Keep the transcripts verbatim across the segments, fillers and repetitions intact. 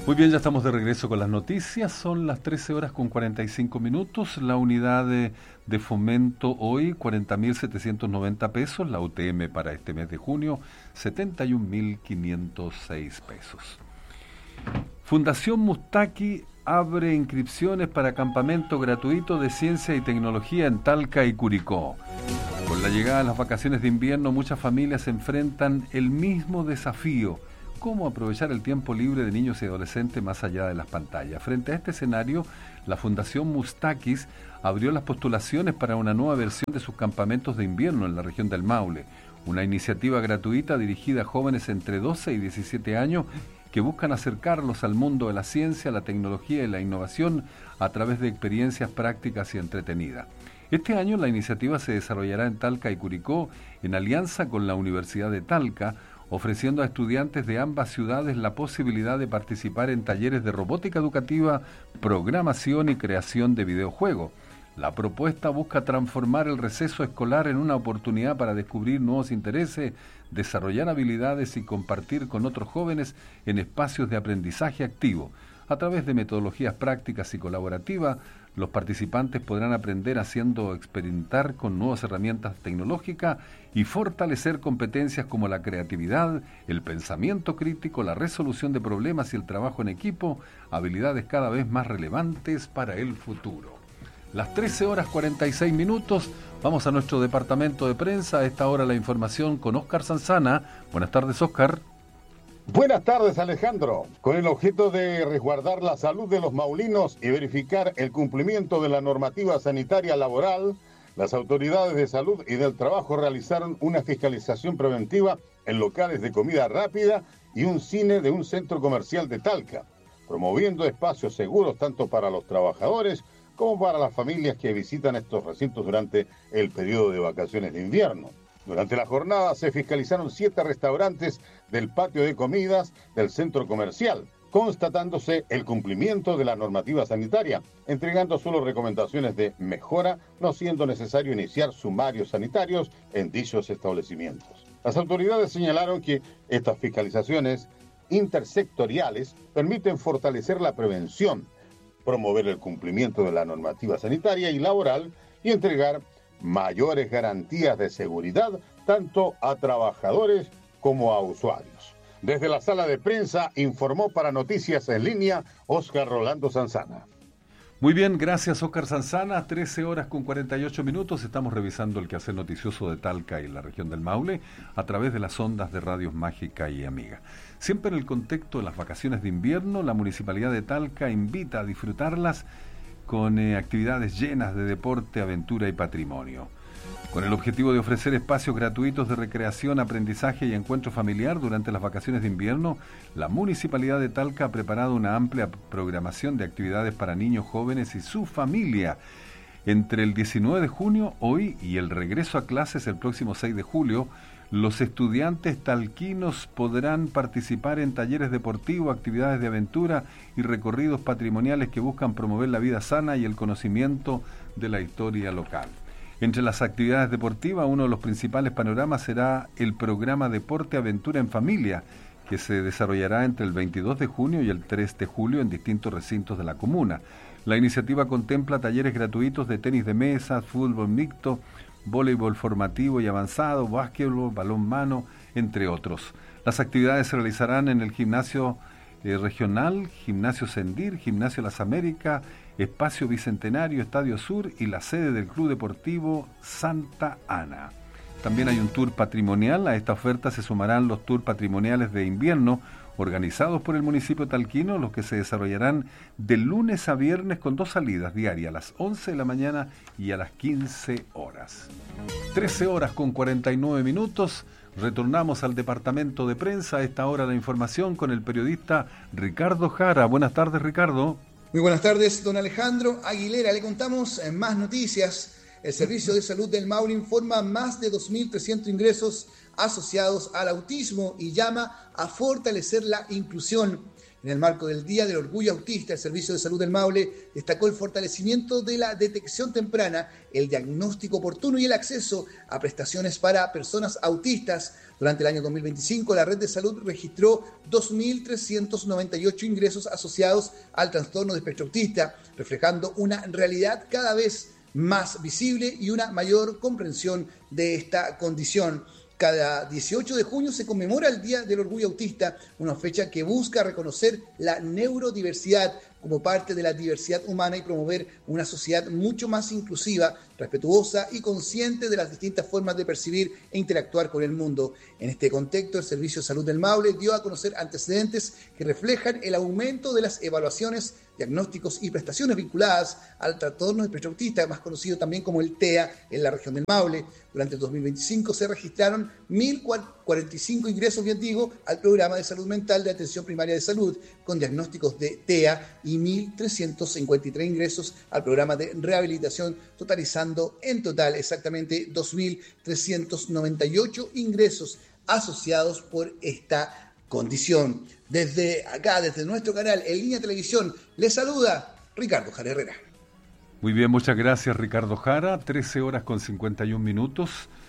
Muy bien, ya estamos de regreso con las noticias. Son las trece horas con cuarenta y cinco minutos. La unidad de, de fomento hoy, cuarenta mil setecientos noventa pesos. La U T M para este mes de junio, setenta y un mil quinientos seis pesos. Fundación Mustaki abre inscripciones para campamento gratuito de ciencia y tecnología en Talca y Curicó. Con la llegada de las vacaciones de invierno, muchas familias enfrentan el mismo desafío: cómo aprovechar el tiempo libre de niños y adolescentes más allá de las pantallas. Frente a este escenario, la Fundación Mustakis abrió las postulaciones para una nueva versión de sus campamentos de invierno en la región del Maule, una iniciativa gratuita dirigida a jóvenes entre doce y diecisiete años que buscan acercarlos al mundo de la ciencia, la tecnología y la innovación a través de experiencias prácticas y entretenidas. Este año la iniciativa se desarrollará en Talca y Curicó en alianza con la Universidad de Talca, ofreciendo a estudiantes de ambas ciudades la posibilidad de participar en talleres de robótica educativa, programación y creación de videojuegos. La propuesta busca transformar el receso escolar en una oportunidad para descubrir nuevos intereses, desarrollar habilidades y compartir con otros jóvenes en espacios de aprendizaje activo. A través de metodologías prácticas y colaborativas, los participantes podrán aprender haciendo experimentar con nuevas herramientas tecnológicas y fortalecer competencias como la creatividad, el pensamiento crítico, la resolución de problemas y el trabajo en equipo, habilidades cada vez más relevantes para el futuro. Las trece horas cuarenta y seis minutos, vamos a nuestro departamento de prensa. A esta hora la información con Óscar Sanzana. Buenas tardes, Óscar. Buenas tardes, Alejandro. Con el objeto de resguardar la salud de los maulinos y verificar el cumplimiento de la normativa sanitaria laboral, las autoridades de salud y del trabajo realizaron una fiscalización preventiva en locales de comida rápida y un cine de un centro comercial de Talca, promoviendo espacios seguros tanto para los trabajadores como para las familias que visitan estos recintos durante el periodo de vacaciones de invierno. Durante la jornada se fiscalizaron siete restaurantes del patio de comidas del centro comercial, constatándose el cumplimiento de la normativa sanitaria, entregando solo recomendaciones de mejora, no siendo necesario iniciar sumarios sanitarios en dichos establecimientos. Las autoridades señalaron que estas fiscalizaciones intersectoriales permiten fortalecer la prevención, promover el cumplimiento de la normativa sanitaria y laboral y entregar mayores garantías de seguridad tanto a trabajadores como a usuarios. Desde la sala de prensa informó para Noticias en Línea Óscar Rolando Sanzana. Muy bien, gracias Óscar Sanzana. trece horas con cuarenta y ocho minutos. Estamos revisando el quehacer noticioso de Talca y la región del Maule a través de las ondas de Radios Mágica y Amiga. Siempre en el contexto de las vacaciones de invierno, la Municipalidad de Talca invita a disfrutarlas con eh, actividades llenas de deporte, aventura y patrimonio. Con el objetivo de ofrecer espacios gratuitos de recreación, aprendizaje y encuentro familiar durante las vacaciones de invierno, la Municipalidad de Talca ha preparado una amplia programación de actividades para niños, jóvenes y su familia. Entre el diecinueve de junio, hoy, y el regreso a clases el próximo seis de julio, los estudiantes talquinos podrán participar en talleres deportivos, actividades de aventura y recorridos patrimoniales que buscan promover la vida sana y el conocimiento de la historia local. Entre las actividades deportivas, uno de los principales panoramas será el programa Deporte Aventura en Familia, que se desarrollará entre el veintidós de junio y el tres de julio en distintos recintos de la comuna. La iniciativa contempla talleres gratuitos de tenis de mesa, fútbol mixto, voleibol formativo y avanzado, básquetbol, balonmano, entre otros. Las actividades se realizarán en el gimnasio eh, regional, Gimnasio Sendir, Gimnasio Las Américas, Espacio Bicentenario, Estadio Sur y la sede del Club Deportivo Santa Ana. También hay un tour patrimonial. A esta oferta se sumarán los tours patrimoniales de invierno organizados por el municipio talquino, los que se desarrollarán de lunes a viernes con dos salidas diarias, a las once de la mañana y a las quince horas. trece horas con cuarenta y nueve minutos. Retornamos al departamento de prensa. A esta hora la información con el periodista Ricardo Jara. Buenas tardes, Ricardo. Muy buenas tardes, don Alejandro Aguilera. Le contamos en más noticias. El Servicio de Salud del Maule informa más de dos mil trescientos ingresos asociados al autismo y llama a fortalecer la inclusión. En el marco del Día del Orgullo Autista, el Servicio de Salud del Maule destacó el fortalecimiento de la detección temprana, el diagnóstico oportuno y el acceso a prestaciones para personas autistas. Durante el año dos mil veinticinco, la red de salud registró dos mil trescientos noventa y ocho ingresos asociados al trastorno de espectro autista, reflejando una realidad cada vez más visible y una mayor comprensión de esta condición. Cada dieciocho de junio se conmemora el Día del Orgullo Autista, una fecha que busca reconocer la neurodiversidad como parte de la diversidad humana y promover una sociedad mucho más inclusiva, respetuosa y consciente de las distintas formas de percibir e interactuar con el mundo. En este contexto, el Servicio de Salud del Maule dio a conocer antecedentes que reflejan el aumento de las evaluaciones, diagnósticos y prestaciones vinculadas al trastorno de espectro autista, más conocido también como el T E A, en la región del Maule. Durante el dos mil veinticinco se registraron mil cuarenta y cinco ingresos, bien digo, al programa de salud mental de atención primaria de salud, con diagnósticos de T E A, y mil trescientos cincuenta y tres ingresos al programa de rehabilitación, totalizando en total exactamente dos mil trescientos noventa y ocho ingresos asociados por esta condición. Desde acá, desde nuestro canal en Línea Televisión, les saluda Ricardo Jara Herrera. Muy bien, muchas gracias Ricardo Jara. trece horas con cincuenta y un minutos.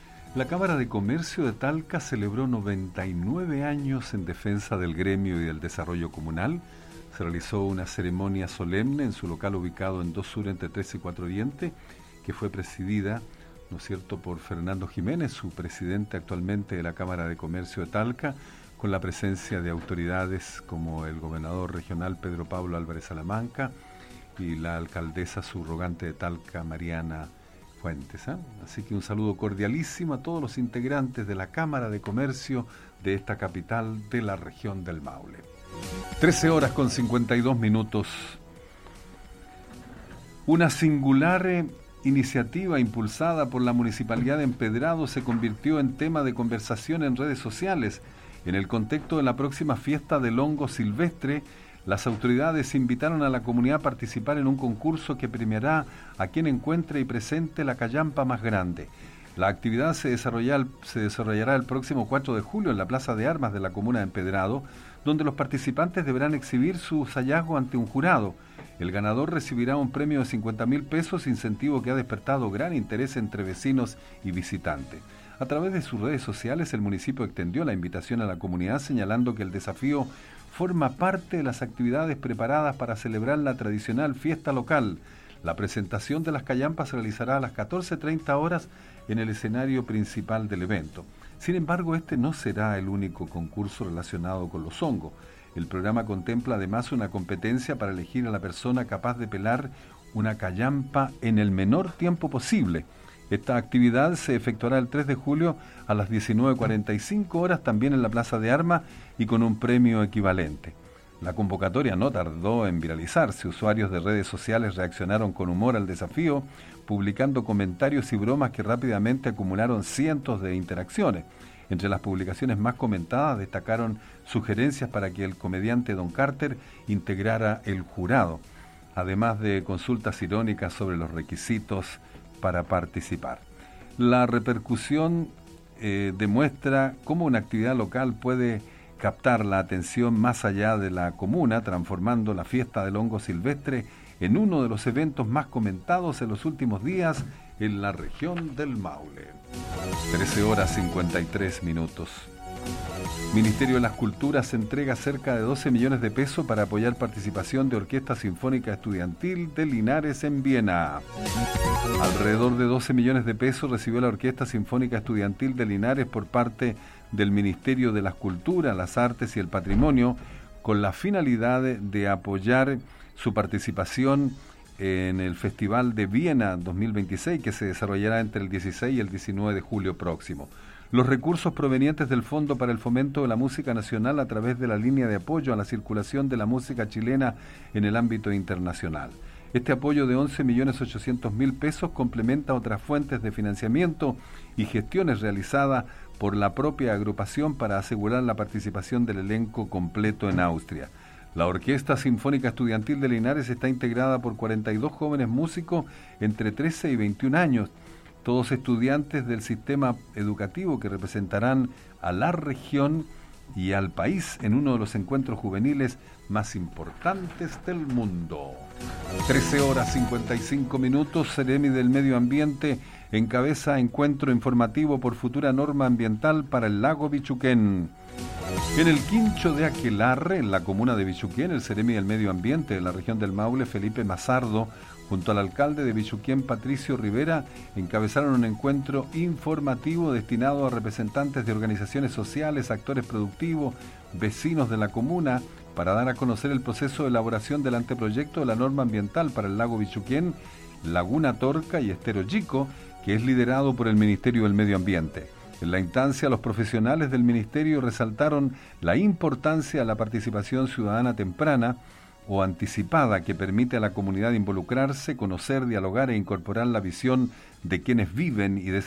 La Cámara de Comercio de Talca celebró noventa y nueve años en defensa del gremio y del desarrollo comunal. Se realizó una ceremonia solemne en su local ubicado en dos Sur entre tres y cuatro Oriente, que fue presidida, ¿no es cierto?, por Fernando Jiménez, su presidente actualmente de la Cámara de Comercio de Talca, con la presencia de autoridades como el gobernador regional Pedro Pablo Álvarez Salamanca y la alcaldesa subrogante de Talca, Mariana Fuentes. ¿eh? Así que un saludo cordialísimo a todos los integrantes de la Cámara de Comercio de esta capital de la región del Maule. trece horas con cincuenta y dos minutos. Una singular eh, iniciativa impulsada por la Municipalidad de Empedrado se convirtió en tema de conversación en redes sociales. En el contexto de la próxima fiesta del hongo silvestre, las autoridades invitaron a la comunidad a participar en un concurso que premiará a quien encuentre y presente la callampa más grande. La actividad se desarrollará, se desarrollará el próximo cuatro de julio en la Plaza de Armas de la comuna de Empedrado, donde los participantes deberán exhibir sus hallazgos ante un jurado. El ganador recibirá un premio de cincuenta mil pesos, incentivo que ha despertado gran interés entre vecinos y visitantes. A través de sus redes sociales, el municipio extendió la invitación a la comunidad, señalando que el desafío forma parte de las actividades preparadas para celebrar la tradicional fiesta local. La presentación de las callampas se realizará a las catorce treinta horas en el escenario principal del evento. Sin embargo, este no será el único concurso relacionado con los hongos. El programa contempla además una competencia para elegir a la persona capaz de pelar una callampa en el menor tiempo posible. Esta actividad se efectuará el tres de julio a las diecinueve cuarenta y cinco horas también en la Plaza de Armas y con un premio equivalente. La convocatoria no tardó en viralizarse. Usuarios de redes sociales reaccionaron con humor al desafío, publicando comentarios y bromas que rápidamente acumularon cientos de interacciones. Entre las publicaciones más comentadas destacaron sugerencias para que el comediante Don Carter integrara el jurado, además de consultas irónicas sobre los requisitos para participar. La repercusión eh, demuestra cómo una actividad local puede captar la atención más allá de la comuna, transformando la fiesta del hongo silvestre en uno de los eventos más comentados en los últimos días en la región del Maule. trece horas cincuenta y tres minutos. Ministerio de las Culturas entrega cerca de doce millones de pesos para apoyar participación de Orquesta Sinfónica Estudiantil de Linares en Viena. Alrededor de doce millones de pesos recibió la Orquesta Sinfónica Estudiantil de Linares por parte del Ministerio de las Culturas, las Artes y el Patrimonio, con la finalidad de, de apoyar su participación en el Festival de Viena dos mil veintiséis, que se desarrollará entre el dieciséis y el diecinueve de julio próximo. Los recursos provenientes del Fondo para el Fomento de la Música Nacional a través de la línea de apoyo a la circulación de la música chilena en el ámbito internacional. Este apoyo de once millones ochocientos mil pesos complementa otras fuentes de financiamiento y gestiones realizadas por la propia agrupación para asegurar la participación del elenco completo en Austria. La Orquesta Sinfónica Estudiantil de Linares está integrada por cuarenta y dos jóvenes músicos entre trece y veintiún años, todos estudiantes del sistema educativo que representarán a la región y al país en uno de los encuentros juveniles más importantes del mundo. trece horas cincuenta y cinco minutos, Seremi del Medio Ambiente encabeza encuentro informativo por futura norma ambiental para el lago Bichuquén. En el quincho de Aquelarre, en la comuna de Bichuquén, el Seremi del Medio Ambiente de la región del Maule, Felipe Mazardo, junto al alcalde de Bichuquén, Patricio Rivera, encabezaron un encuentro informativo destinado a representantes de organizaciones sociales, actores productivos, vecinos de la comuna, para dar a conocer el proceso de elaboración del anteproyecto de la norma ambiental para el lago Bichuquén, Laguna Torca y Estero Chico, que es liderado por el Ministerio del Medio Ambiente. En la instancia, los profesionales del Ministerio resaltaron la importancia de la participación ciudadana temprana o anticipada que permite a la comunidad involucrarse, conocer, dialogar e incorporar la visión de quienes viven y desarrollan